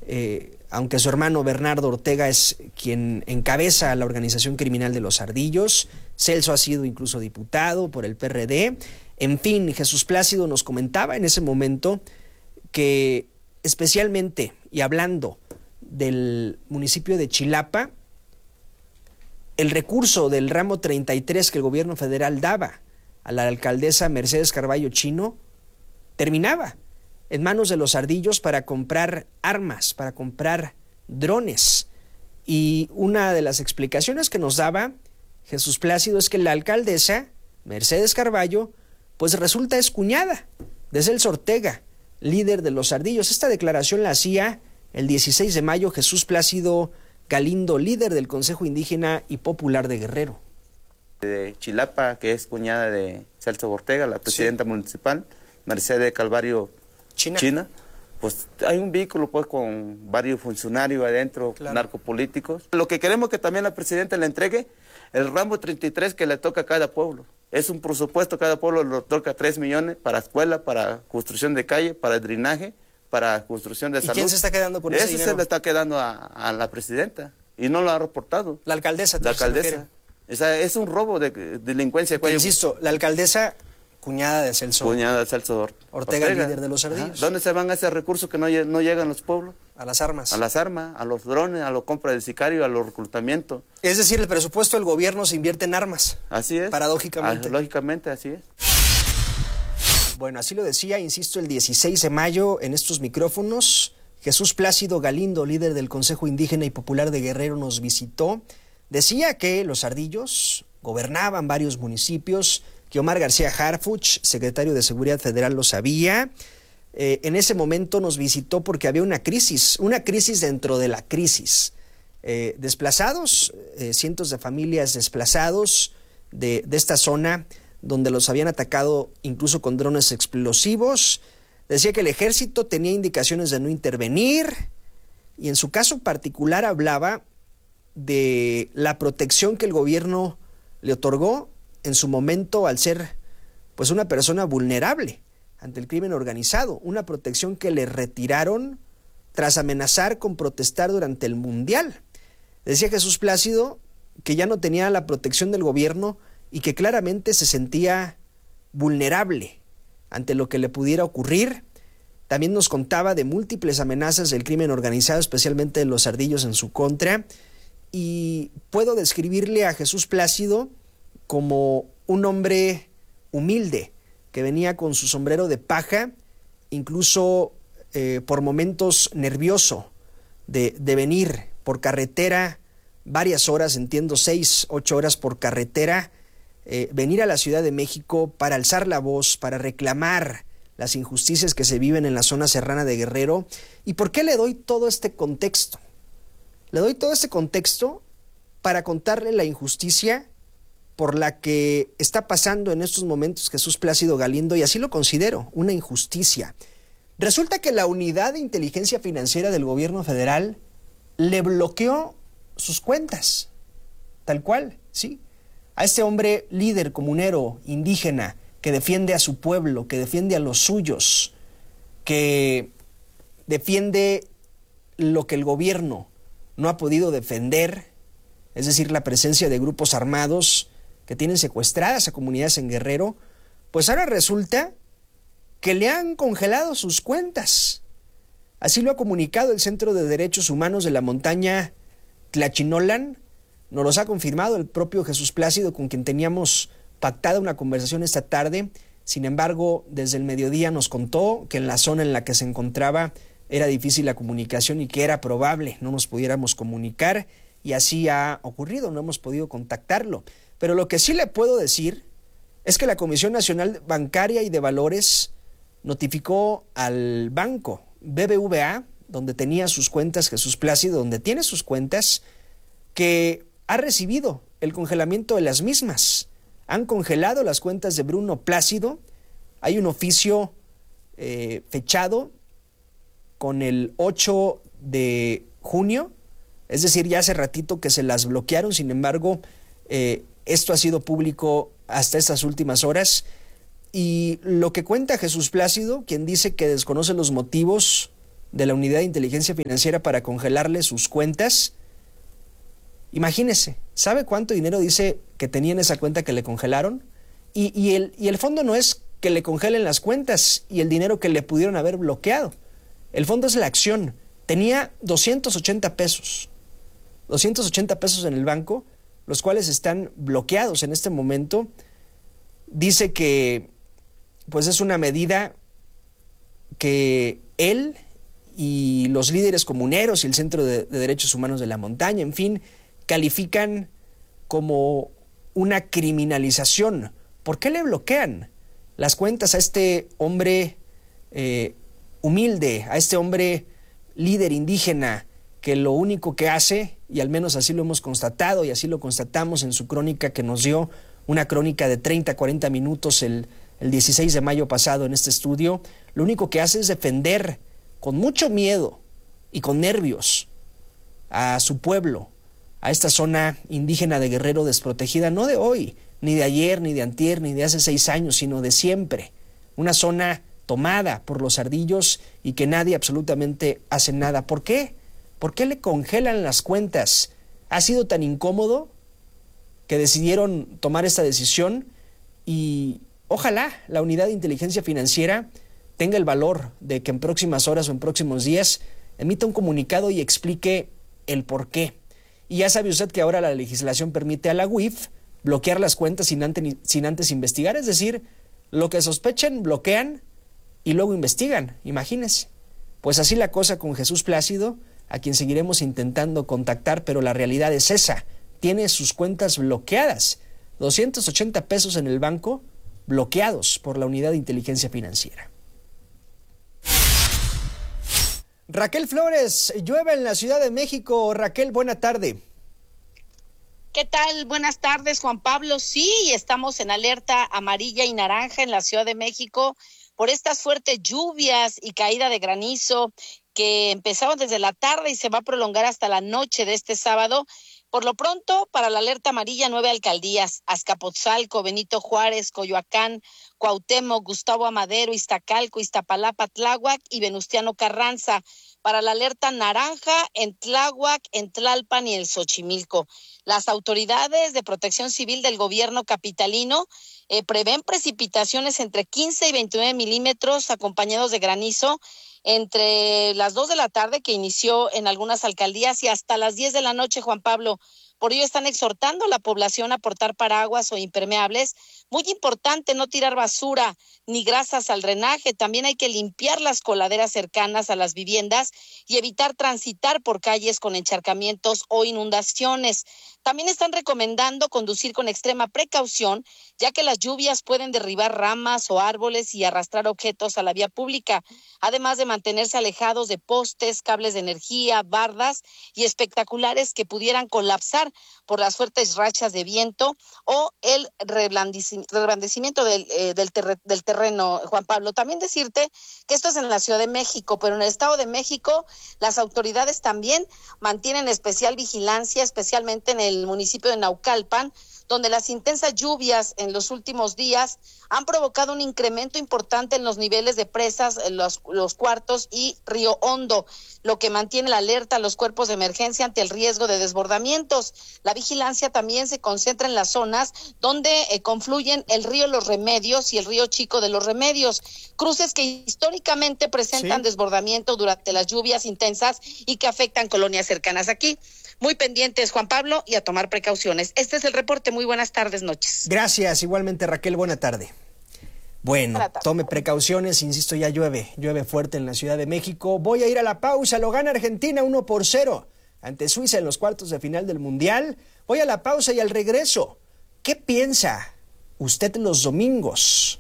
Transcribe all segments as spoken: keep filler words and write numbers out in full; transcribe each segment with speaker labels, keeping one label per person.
Speaker 1: eh, aunque su hermano Bernardo Ortega es quien encabeza la organización criminal de los Ardillos. Celso ha sido incluso diputado por el P R D. En fin, Jesús Plácido nos comentaba en ese momento que especialmente, y hablando del municipio de Chilapa, el recurso del ramo treinta y tres que el gobierno federal daba a la alcaldesa Mercedes Carballo Chino terminaba en manos de los Ardillos para comprar armas, para comprar drones. Y una de las explicaciones que nos daba Jesús Plácido es que la alcaldesa Mercedes Carballo pues resulta es cuñada de Celso Ortega, líder de los Ardillos. Esta declaración la hacía el dieciséis de mayo Jesús Plácido Galindo, líder del Consejo Indígena y Popular de Guerrero.
Speaker 2: De Chilapa, que es cuñada de Celso Ortega, la presidenta sí. municipal, Mercedes Calvario China. China, pues hay un vehículo pues con varios funcionarios adentro, claro. narcopolíticos. Lo que queremos es que también la presidenta le entregue el ramo treinta y tres que le toca a cada pueblo. Es un presupuesto, cada pueblo le toca tres millones para escuela, para construcción de calle, para drenaje, para construcción de
Speaker 1: ¿Y
Speaker 2: salud.
Speaker 1: quién se está quedando con ese
Speaker 2: Eso
Speaker 1: dinero?
Speaker 2: se le está quedando a, a la presidenta y no lo ha reportado.
Speaker 1: La alcaldesa.
Speaker 2: La alcaldesa. O sea, es un robo de, de delincuencia.
Speaker 1: Pero, insisto, la alcaldesa, cuñada de Celso.
Speaker 2: Cuñada de Celso Ortega.
Speaker 1: Ortega, el líder de los Ardillos.
Speaker 2: Ajá. ¿Dónde se van esos recursos que no, no llegan a los pueblos?
Speaker 1: A las armas.
Speaker 2: A las armas, a los drones, a la compra de sicarios, a los reclutamientos.
Speaker 1: Es decir, el presupuesto del gobierno se invierte en armas.
Speaker 2: Así es.
Speaker 1: Paradójicamente.
Speaker 2: Ah, lógicamente, así es.
Speaker 1: Bueno, así lo decía, insisto, el dieciséis de mayo en estos micrófonos. Jesús Plácido Galindo, líder del Consejo Indígena y Popular de Guerrero, nos visitó. Decía que los Ardillos gobernaban varios municipios, que Omar García Harfuch, secretario de Seguridad Federal, lo sabía. Eh, en ese momento nos visitó porque había una crisis, una crisis dentro de la crisis. Eh, desplazados, eh, cientos de familias desplazados de, de esta zona donde los habían atacado incluso con drones explosivos. Decía que el ejército tenía indicaciones de no intervenir y en su caso particular hablaba de la protección que el gobierno le otorgó en su momento al ser pues una persona vulnerable ante el crimen organizado, una protección que le retiraron tras amenazar con protestar durante el Mundial. Decía Jesús Plácido que ya no tenía la protección del gobierno y que claramente se sentía vulnerable ante lo que le pudiera ocurrir. También nos contaba de múltiples amenazas del crimen organizado, especialmente de los Ardillos en su contra, y puedo describirle a Jesús Plácido como un hombre humilde, que venía con su sombrero de paja, incluso eh, por momentos nervioso de, de venir por carretera, varias horas, entiendo seis, ocho horas por carretera, eh, venir a la Ciudad de México para alzar la voz, para reclamar las injusticias que se viven en la zona serrana de Guerrero. ¿Y por qué le doy todo este contexto? Le doy todo este contexto para contarle la injusticia por la que está pasando en estos momentos Jesús Plácido Galindo, y así lo considero, una injusticia. Resulta que la Unidad de Inteligencia Financiera del Gobierno Federal le bloqueó sus cuentas, tal cual, ¿sí? A este hombre líder comunero, indígena, que defiende a su pueblo, que defiende a los suyos, que defiende lo que el gobierno no ha podido defender, es decir, la presencia de grupos armados que tienen secuestradas a comunidades en Guerrero, pues ahora resulta que le han congelado sus cuentas. Así lo ha comunicado el Centro de Derechos Humanos de la montaña Tlachinolan. Nos los ha confirmado el propio Jesús Plácido, con quien teníamos pactada una conversación esta tarde. Sin embargo, desde el mediodía nos contó que en la zona en la que se encontraba era difícil la comunicación y que era probable no nos pudiéramos comunicar, y así ha ocurrido, no hemos podido contactarlo. Pero lo que sí le puedo decir es que la Comisión Nacional Bancaria y de Valores notificó al banco B B V A, donde tenía sus cuentas Jesús Plácido, donde tiene sus cuentas, que ha recibido el congelamiento de las mismas. Han congelado las cuentas de Bruno Plácido. Hay un oficio eh, fechado con el ocho de junio, es decir, ya hace ratito que se las bloquearon. Sin embargo, eh, esto ha sido público hasta estas últimas horas. Y lo que cuenta Jesús Plácido, quien dice que desconoce los motivos de la Unidad de Inteligencia Financiera para congelarle sus cuentas. Imagínese, ¿sabe cuánto dinero dice que tenía en esa cuenta que le congelaron? Y, y, el, y el fondo no es que le congelen las cuentas y el dinero que le pudieron haber bloqueado. El fondo es la acción. Tenía doscientos ochenta pesos. doscientos ochenta pesos en el banco, los cuales están bloqueados en este momento. Dice que pues es una medida que él y los líderes comuneros y el Centro de, de Derechos Humanos de la Montaña, en fin, califican como una criminalización. ¿Por qué le bloquean las cuentas a este hombre eh, humilde, a este hombre líder indígena que lo único que hace, y al menos así lo hemos constatado y así lo constatamos en su crónica que nos dio, una crónica de treinta a cuarenta minutos el, el dieciséis de mayo pasado en este estudio, lo único que hace es defender con mucho miedo y con nervios a su pueblo, a esta zona indígena de Guerrero desprotegida, no de hoy, ni de ayer, ni de antier, ni de hace seis años, sino de siempre. Una zona tomada por los ardillos y que nadie absolutamente hace nada. ¿Por qué? ¿Por qué le congelan las cuentas? ¿Ha sido tan incómodo que decidieron tomar esta decisión? Y ojalá la Unidad de Inteligencia Financiera tenga el valor de que en próximas horas o en próximos días emita un comunicado y explique el por qué. Y ya sabe usted que ahora la legislación permite a la U I F bloquear las cuentas sin antes, sin antes investigar, es decir, lo que sospechen bloquean y luego investigan, imagínese. Pues así la cosa con Jesús Plácido, a quien seguiremos intentando contactar, pero la realidad es esa, tiene sus cuentas bloqueadas, doscientos ochenta pesos en el banco bloqueados por la Unidad de Inteligencia Financiera. Raquel Flores, llueve en la Ciudad de México. Raquel, buena tarde.
Speaker 3: ¿Qué tal? Buenas tardes, Juan Pablo. Sí, estamos en alerta amarilla y naranja en la Ciudad de México por estas fuertes lluvias y caída de granizo que empezaron desde la tarde y se va a prolongar hasta la noche de este sábado. Por lo pronto, para la alerta amarilla, nueve alcaldías: Azcapotzalco, Benito Juárez, Coyoacán, Cuauhtémoc, Gustavo Amadero, Iztacalco, Iztapalapa, Tláhuac y Venustiano Carranza. Para la alerta naranja, en Tláhuac, en Tlalpan y en Xochimilco. Las autoridades de protección civil del gobierno capitalino eh, prevén precipitaciones entre quince y veintinueve milímetros acompañados de granizo entre las dos de la tarde, que inició en algunas alcaldías, y hasta las diez de la noche, Juan Pablo. Por ello están exhortando a la población a portar paraguas o impermeables. Muy importante no tirar basura ni grasas al drenaje. También hay que limpiar las coladeras cercanas a las viviendas y evitar transitar por calles con encharcamientos o inundaciones. También están recomendando conducir con extrema precaución, ya que las lluvias pueden derribar ramas o árboles y arrastrar objetos a la vía pública, además de mantenerse alejados de postes, cables de energía, bardas y espectaculares que pudieran colapsar por las fuertes rachas de viento o el reblandecimiento del, eh, del, ter- del terreno, Juan Pablo. También decirte que esto es en la Ciudad de México, pero en el Estado de México las autoridades también mantienen especial vigilancia, especialmente en el municipio de Naucalpan, donde las intensas lluvias en los últimos días han provocado un incremento importante en los niveles de presas, en los, los cuartos y Río Hondo, lo que mantiene la alerta a los cuerpos de emergencia ante el riesgo de desbordamientos. La vigilancia también se concentra en las zonas donde eh, confluyen el río Los Remedios y el río Chico de los Remedios, cruces que históricamente presentan sí. desbordamiento durante las lluvias intensas y que afectan colonias cercanas aquí. Muy pendientes, Juan Pablo, y a tomar precauciones. Este es el reporte. Muy buenas tardes, noches.
Speaker 1: Gracias, igualmente, Raquel, buena tarde. Bueno, tarde. Tome precauciones, insisto, ya llueve, llueve fuerte en la Ciudad de México. Voy a ir a la pausa, lo gana Argentina uno por cero ante Suiza en los cuartos de final del Mundial. Voy a la pausa y al regreso, ¿qué piensa usted los domingos?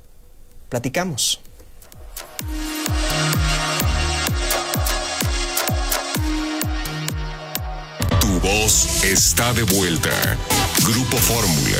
Speaker 1: Platicamos.
Speaker 4: Tu voz está de vuelta. Grupo Fórmula.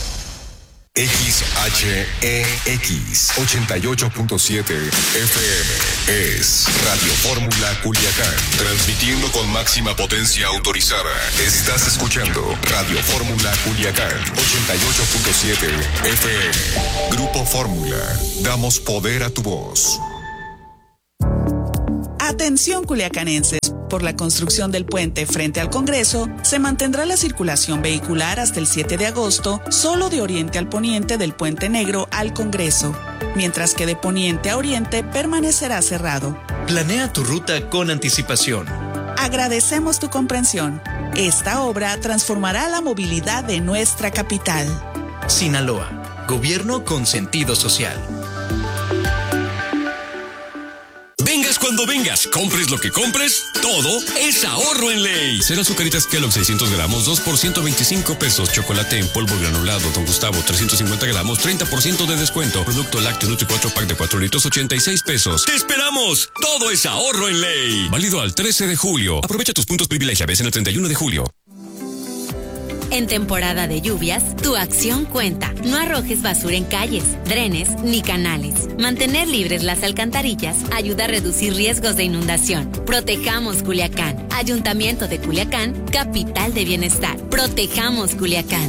Speaker 4: X H E X ochenta y ocho punto siete F M es Radio Fórmula Culiacán, transmitiendo con máxima potencia autorizada. Estás escuchando Radio Fórmula Culiacán ochenta y ocho punto siete F M. Grupo Fórmula, damos poder a tu voz.
Speaker 5: Atención culiacanenses, por la construcción del puente frente al Congreso, se mantendrá la circulación vehicular hasta el siete de agosto, solo de oriente al poniente del Puente Negro al Congreso, mientras que de poniente a oriente permanecerá cerrado.
Speaker 6: Planea tu ruta con anticipación.
Speaker 5: Agradecemos tu comprensión. Esta obra transformará la movilidad de nuestra capital.
Speaker 6: Sinaloa, gobierno con sentido social.
Speaker 4: Vengas cuando vengas, compres lo que compres, todo es ahorro en Ley. Cero azucaritas Kellogg seiscientos gramos, dos por ciento veinticinco pesos. Chocolate en polvo granulado Don Gustavo trescientos cincuenta gramos, treinta por ciento de descuento. Producto lácteo Nutri cuatro pack de cuatro litros, ochenta y seis pesos. ¡Te esperamos! Todo es ahorro en Ley. Válido al trece de julio. Aprovecha tus puntos privilegia, ves en el treinta y uno de julio.
Speaker 7: En temporada de lluvias, tu acción cuenta. No arrojes basura en calles, drenes ni canales. Mantener libres las alcantarillas ayuda a reducir riesgos de inundación. Protejamos Culiacán. Ayuntamiento de Culiacán, capital de bienestar. Protejamos Culiacán.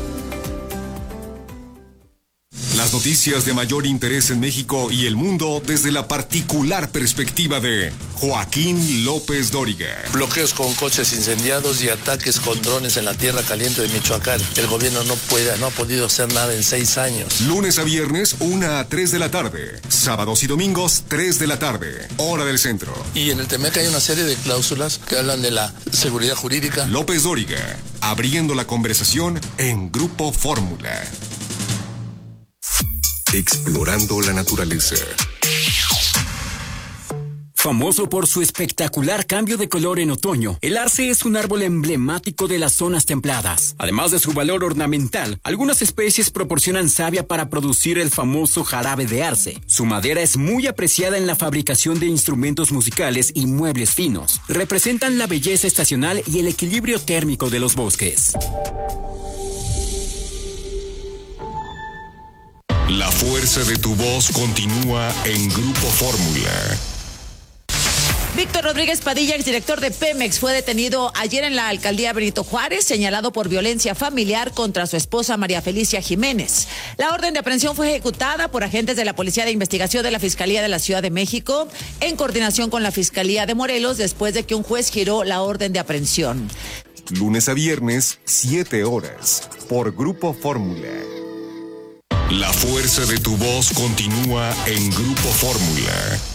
Speaker 4: Las noticias de mayor interés en México y el mundo desde la particular perspectiva de Joaquín López Dóriga.
Speaker 8: Bloqueos con coches incendiados y ataques con drones en la tierra caliente de Michoacán. El gobierno no puede, no ha podido hacer nada en seis años.
Speaker 4: Lunes a viernes, una a tres de la tarde. Sábados y domingos, tres de la tarde. Hora del centro.
Speaker 8: Y en el Temec hay una serie de cláusulas que hablan de la seguridad jurídica.
Speaker 4: López Dóriga, abriendo la conversación en Grupo Fórmula. Explorando la naturaleza.
Speaker 9: Famoso por su espectacular cambio de color en otoño, el arce es un árbol emblemático de las zonas templadas. Además de su valor ornamental, algunas especies proporcionan savia para producir el famoso jarabe de arce. Su madera es muy apreciada en la fabricación de instrumentos musicales y muebles finos. Representan la belleza estacional y el equilibrio térmico de los bosques.
Speaker 4: La fuerza de tu voz continúa en Grupo Fórmula.
Speaker 10: Víctor Rodríguez Padilla, exdirector de Pemex, fue detenido ayer en la alcaldía Benito Juárez, señalado por violencia familiar contra su esposa María Felicia Jiménez. La orden de aprehensión fue ejecutada por agentes de la Policía de Investigación de la Fiscalía de la Ciudad de México, en coordinación con la Fiscalía de Morelos, después de que un juez giró la orden de aprehensión.
Speaker 4: Lunes a viernes, siete horas, por Grupo Fórmula. La fuerza de tu voz continúa en Grupo Fórmula.